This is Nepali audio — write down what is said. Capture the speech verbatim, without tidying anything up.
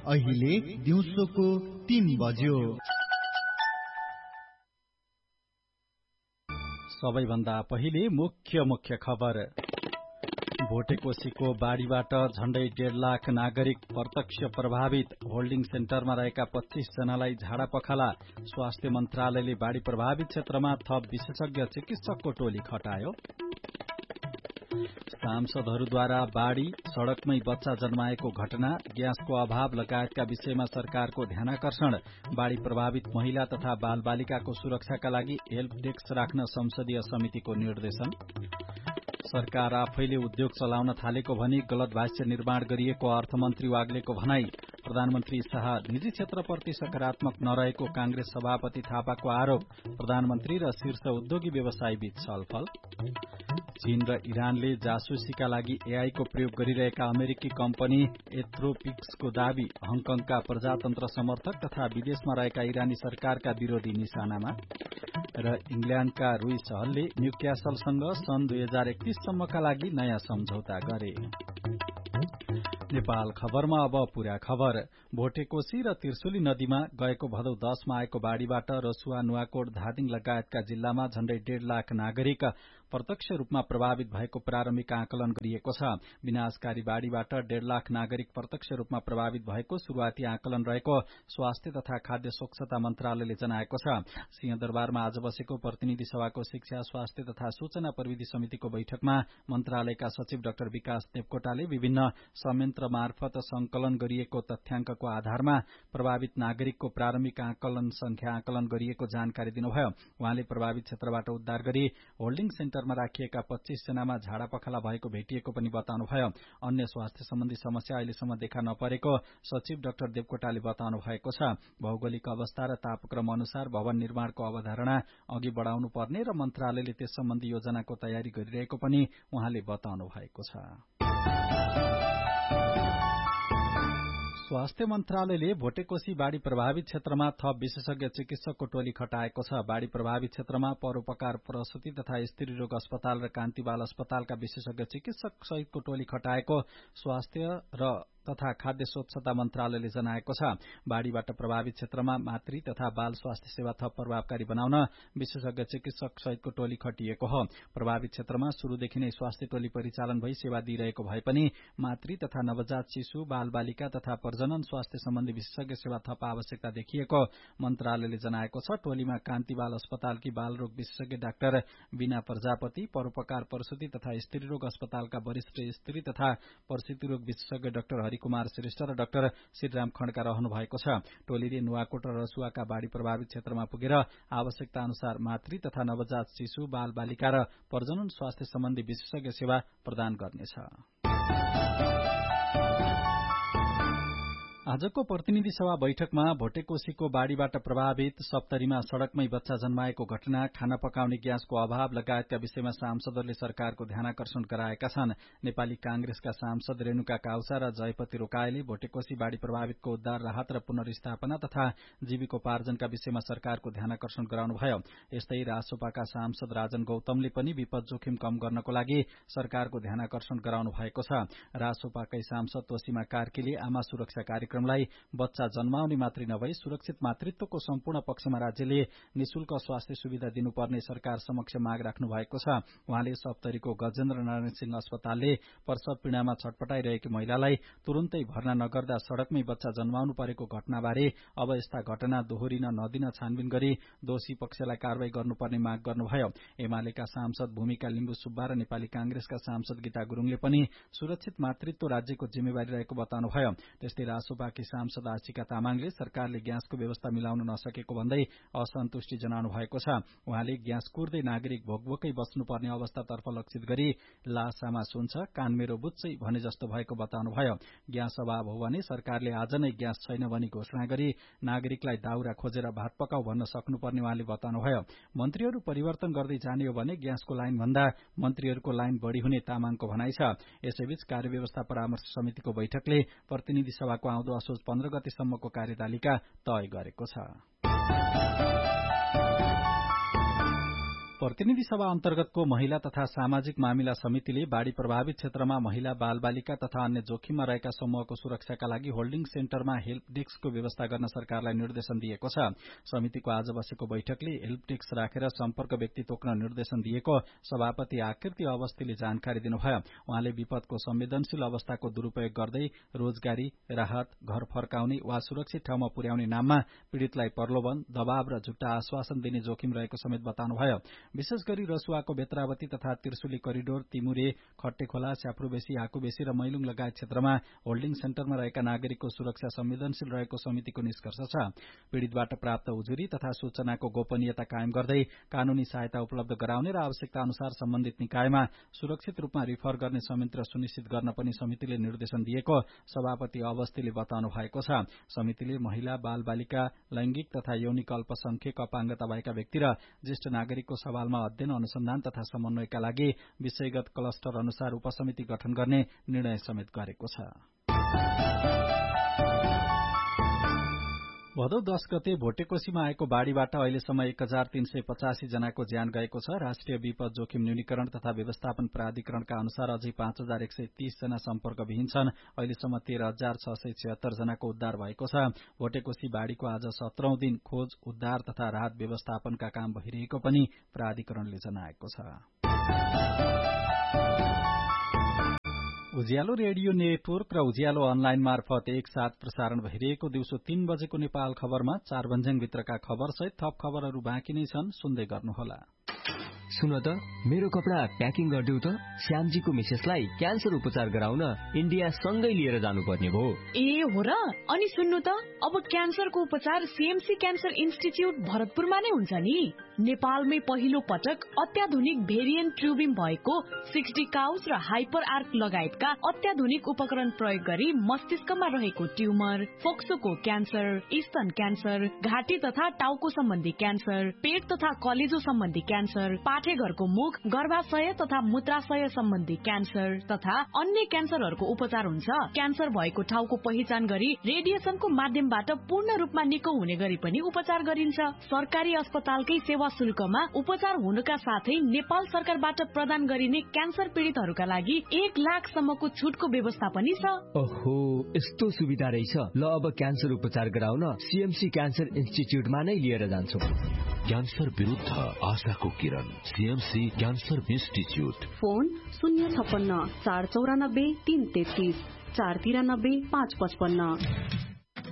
अहिले दिउँसोको तीन बज्यो। सबैभन्दा पहिले मुख्य मुख्य खबर। भोटेकोसीको बाढ़ीबाट झण्डै डेढ़ लाख नागरिक प्रत्यक्ष प्रभावित। होल्डिङ सेन्टरमा रहेका पच्चीस जनालाई झाडा पखाला। स्वास्थ्य मन्त्रालयले बाढ़ी प्रभावित क्षेत्रमा थप विशेषज्ञ चिकित्सकको टोली खटायो। सांसदहरूद्वारा बाढ़ी, सड़कमै बच्चा जन्माएको घटना, ग्यासको अभाव लगायतका विषयमा सरकारको ध्यानाकर्षण। बाढ़ी प्रभावित महिला तथा बाल बालिकाको सुरक्षाका लागि हेल्प डेस्क राख्न संसदीय समितिको निर्देशन। सरकार आफैले उद्योग चलाउन थालेको भनी गलत भाष्य निर्माण गरिएको अर्थमन्त्री वाग्लेको भनाई। प्रधानमन्त्री शाह निजी क्षेत्रप्रति सकारात्मक नरहेको कांग्रेस सभापति थापाको आरोप। प्रधानमन्त्री र शीर्ष उद्योगी व्यवसायी बीच छलफल। चीन र इरानले जासुसीका लागि एआई को प्रयोग गरिरहेका अमेरिकी कम्पनी एथ्रोपिक्सको दावी। हङकङका प्रजातन्त्र समर्थक तथा विदेशमा रहेका इरानी सरकारका विरोधी निशानामा। र इंग्ल्याण्डका रुइस हलले न्यूक्यासलसँग सन् दुई हजार एकतीस सम्मका लागि नयाँ सम्झौता गरे। नेपाल खबरमा अब पूरा खबर। भोटेकोशी र त्रिशुली नदीमा गएको भदौ दशमा आएको बाढ़ीबाट रसुवा, नुवाकोट, धादिङ लगायतका जिल्लामा झण्डै डेढ़ लाख नागरिक प्रत्यक्ष रूपमा प्रभावित भएको प्रारम्भिक आकलन गरिएको छ। विनाशकारी बाढ़ीबाट डेढ़ लाख नागरिक प्रत्यक्ष रूपमा प्रभावित भएको शुरूआती आकलन रहेको स्वास्थ्य तथा खाद्य स्वच्छता मन्त्रालयले जनाएको छ। सिंहदरबारमा आज बसेको प्रतिनिधि सभाको शिक्षा, स्वास्थ्य तथा सूचना प्रविधि समितिको बैठकमा मन्त्रालयका सचिव डाक्टर विकास देवकोटाले विभिन्न संयन्त्र मार्फत संकलन गरिएको तथ्याङ्कको आधारमा प्रभावित नागरिकको प्रारम्भिक आकलन संख्या आकलन गरिएको जानकारी दिनुभयो। उहाँले प्रभावित क्षेत्रबाट उद्धार गरी होल्डिङ सेन्टरमा राखिएका पच्चीस जनामा झाडा पखाला भएको भेटिएको पनि बताउनुभयो। अन्य स्वास्थ्य सम्बन्धी समस्या अहिलेसम्म देखा नपरेको सचिव डाक्टर देवकोटाले बताउनु भएको छ। भौगोलिक अवस्था र तापक्रम अनुसार भवन निर्माणको अवधारणा अघि बढ़ाउनु पर्ने र मन्त्रालयले त्यस सम्बन्धी योजनाको तयारी गरिरहेको पनि उहाँले बताउनु भएको छ। स्वास्थ्य मन्त्रालयले भोटेकोशी बाढ़ी प्रभावित क्षेत्रमा थप विशेषज्ञ चिकित्सकको टोली खटाएको छ। बाढ़ी प्रभावित क्षेत्रमा परोपकार, प्रसूति तथा स्त्री रोग अस्पताल र कान्ति बाल अस्पतालका विशेषज्ञ चिकित्सक सहितको टोली खटाएको स्वास्थ्य र तथा खाद्य स्वच्छता मन्त्रालयले जनाएको छ। बाढ़ीबाट प्रभावित क्षेत्रमा मातृ तथा बाल स्वास्थ्य सेवा थप प्रभावकारी बनाउन विशेषज्ञ चिकित्सक सहितको टोली खटिएको हो। प्रभावित क्षेत्रमा शुरूदेखि नै स्वास्थ्य टोली परिचालन भई सेवा दिइरहेको भए पनि मातृ तथा नवजात शिशु, बाल बालिका तथा प्रजनन स्वास्थ्य सम्बन्धी विशेषज्ञ सेवा थप आवश्यकता देखिएको मन्त्रालयले जनाएको छ। टोलीमा कान्ति बाल अस्पतालकी बाल रोग विशेषज्ञ डाक्टर बीना प्रजापति, परोपकार, प्रसूति तथा स्त्री रोग अस्पतालका वरिष्ठ स्त्री तथा प्रसूति रोग विशेषज्ञ डाक्टर हरि कुमार श्रेष्ठ र डाक्टर श्रीराम खड्का रहनु भएको छ। टोलीले नुवाकोट र रसुवाका बाढ़ी प्रभावित क्षेत्रमा पुगेर आवश्यकता अनुसार मातृ तथा नवजात शिशु, बाल बालिका र प्रजनन स्वास्थ्य सम्बन्धी विशेषज्ञ सेवा प्रदान गर्नेछ। आजको प्रतिनिधि सभा बैठकमा भोटेकोशीको बाढ़ीबाट प्रभावित सप्तरीमा सड़कमै बच्चा जन्माएको घटना, खाना पकाउने ग्यासको अभाव लगायतका विषयमा सांसदहरूले सरकारको ध्यानाकर्षण गराएका छन्। नेपाली कांग्रेसका सांसद रेणुका काउसा र जयपति रोकाएले भोटेकोशी बाढ़ी प्रभावितको उद्धार, राहत र पुनर्स्थापना तथा जीविकोपार्जनका विषयमा सरकारको ध्यानाकर्षण गराउनुभयो। यस्तै रासोपाका सांसद राजन गौतमले पनि विपद जोखिम कम गर्नको लागि सरकारको ध्यानाकर्षण गराउनु भएको छ। रासोपाकै सांसद तोसीमा कार्कीले आमा सुरक्षा कार्यक्रम लाई बच्चा जन्माउने मात्रै नभई सुरक्षित मातृत्वको सम्पूर्ण पक्षमा राज्यले निशुल्क स्वास्थ्य सुविधा दिनुपर्ने सरकार समक्ष माग राख्नु भएको छ। उहाँले सप्तरीको गजेन्द्र नारायण सिंह अस्पतालले प्रसव पीड़ामा छटपटाइरहेकी महिलालाई तुरुन्तै भर्ना नगर्दा सड़कमै बच्चा जन्माउनु परेको घटनाबारे अब यस्ता घटना दोहोरिन नदिन छानबिन गरी दोषी पक्षलाई कारवाही गर्नुपर्ने माग गर्नुभयो। एमालेका सांसद भूमिका लिम्बु सुब्बा र नेपाली कांग्रेसका सांसद गीता गुरूङले पनि सुरक्षित मातृत्व राज्यको जिम्मेवारी रहेको बताउनुभयो। त्यस्तै रासोपा कि सांसद आशिका तामाङले सरकारले ग्यासको व्यवस्था मिलाउन नसकेको भन्दै असन्तुष्टि जनाउनु भएको छ। उहाँले ग्यास कुर्दै नागरिक भोकभोकै बस्नुपर्ने अवस्थातर्फ लक्षित गरी लासामा सुन्छ, कान मेरो बुझ्छै भने जस्तो भएको बताउनुभयो। ग्यास अभाव हो भने सरकारले आज नै ग्यास छैन भनी घोषणा गरी नागरिकलाई दाउरा खोजेर भात पकाऊ भन्न सक्नुपर्ने उहाँले बताउनुभयो। मन्त्रीहरू परिवर्तन गर्दै जाने हो भने ग्यासको लाइन भन्दा मन्त्रीहरूको लाइन बढ़ी हुने तामाङको भनाइ छ। यसैबीच कार्यव्यवस्था परामर्श समितिको बैठकले प्रतिनिधि सभाको आउँदो असोज पन्ध्र गतेसम्मको कार्यतालिका तय गरेको छ। प्रतिनिधि सभा अन्तर्गतको महिला तथा सामाजिक मामिला समितिले बाढ़ी प्रभावित क्षेत्रमा महिला बालबालिका तथा अन्य जोखिममा रहेका समूहको सुरक्षाका लागि होल्डिङ सेन्टरमा हेल्प डेस्कको व्यवस्था गर्न सरकारलाई निर्देशन दिएको छ। समितिको आज बसेको बैठकले हेल्प डेस्क राखेर सम्पर्क व्यक्ति तोक्न निर्देशन दिएको सभापति आकृति अवस्थीले जानकारी दिनुभयो। उहाँले विपदको संवेदनशील अवस्थाको दुरूपयोग गर्दै रोजगारी, राहत, घर फर्काउने वा सुरक्षित ठाउँमा पुर्याउने नाममा पीड़ितलाई प्रलोभन, दबाव र झुट्टा आश्वासन दिने जोखिम रहेको समेत बताउनुभयो। विशेष गरी रसुवाको बेत्रावती तथा त्रिशुली करिडोर, तिमुरे, खट्टेखोला, स्याप्रुबेसी, हाकुबेसी र मैलुङ लगायत क्षेत्रमा होल्डिङ सेन्टरमा रहेका नागरिकको सुरक्षा संवेदनशील रहेको समितिको निष्कर्ष छ। पीड़ितबाट प्राप्त उजुरी तथा सूचनाको गोपनीयता कायम गर्दै कानूनी सहायता उपलब्ध गराउने र आवश्यकता अनुसार सम्बन्धित निकायमा सुरक्षित रूपमा रिफर गर्ने संयन्त्र सुनिश्चित गर्न पनि समितिले निर्देशन दिएको सभापति अवस्थीले बताउनु भएको छ। समितिले महिला, बाल बालिका, लैंगिक तथा यौनिक अल्पसंख्यक अपाङ्गता भएका व्यक्ति र ज्येष्ठ नागरिकको सवालमा अध्ययन, अनुसन्धान तथा समन्वयका लागि विषयगत क्लस्टर अनुसार उपसमिति गठन गर्ने निर्णय समेत गरेको छ। भदौ दश गते भोटेकोशीमा आएको बाढ़ीबाट अहिलेसम्म एक हजार तीन सय पचासी जनाको ज्यान गएको छ। राष्ट्रिय विपद जोखिम न्यूनीकरण तथा व्यवस्थापन प्राधिकरणका अनुसार अझै पाँच हजार एक सय तीस जना सम्पर्कविहीन छन्। अहिलेसम्म तेह्र हजार छ सय छिहत्तर जनाको उद्धार भएको छ। भोटेकोशी बाढ़ीको आज सत्रौं दिन खोज, उद्धार तथा राहत व्यवस्थापनका काम भइरहेको पनि प्राधिकरणले जनाएको छ। उज्यालो रेडियो नेटवर्क र उज्यालो अनलाइन मार्फत एकसाथ प्रसारण भइरहेको दिउँसो तीन बजेको नेपाल खबरमा चारभन्ज्याङभित्रका खबर सहित थप खबरहरू बाँकी नै छन्, सुन्दै गर्नुहोला। सुन त, मेरो कपडा प्याकिङ गरिदेऊ त। श्यामजीको मिसेसलाई क्यान्सर उपचार गराउन इन्डिया सँगै लिएर जानुपर्ने भयो। ए हो र? अनि सुन्नु त, अब क्यान्सरको उपचार सीएमसी क्यान्सर इन्स्टिच्युट भरतपुरमा नै हुन्छ नि। नेपालमै पहिलो पटक अत्याधुनिक भेरिएन्ट ट्युबिङ भएको सिक्सटी काउस र हाइपर आर्क लगायतका अत्याधुनिक उपकरण प्रयोग गरी मस्तिष्कमा रहेको ट्युमर, फोक्सोको क्यान्सर, स्तन क्यान्सर, घाँटी तथा टाउको सम्बन्धी क्यान्सर, पेट तथा कलेजो सम्बन्धी क्यान्सर, पाठेघरको मुख, गर्भाशय तथा मूत्राशय सम्बन्धी क्यान्सर तथा अन्य क्यान्सरहरूको उपचार हुन्छ। क्यान्सर भएको ठाउँको पहिचान गरी रेडिएसनको माध्यमबाट पूर्ण रूपमा निको हुने गरी पनि उपचार गरिन्छ। सरकारी अस्पतालकै सेवा शुल्कमा उपचार हुनुका साथै नेपाल सरकारबाट प्रदान गरिने क्यान्सर पीड़ितहरूका लागि एक लाख सम्मको छुटको व्यवस्था पनि छ। ओहो, यस्तो सुविधा रहेछ। ल, अब क्यान्सर उपचार गराउन सीएमसी क्यान्सर इन्स्टिच्युटमा नै लिएर जान्छु। क्यान्सर विरुद्ध आशाको किरण, सीएमसी क्यान्सर इन्स्टिच्युट। फोन शून्य छप्पन्न चार चौरानब्बे तीन तेत्तीस चार तिरानब्बे पाँच पचपन्न।